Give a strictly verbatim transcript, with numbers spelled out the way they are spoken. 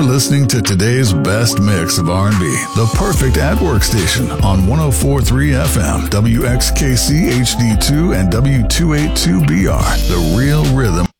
listening to today's best mix of R and B, the perfect at-work station on one oh four point three F M, W X K C H D two and W two eighty-two B R, the real rhythm.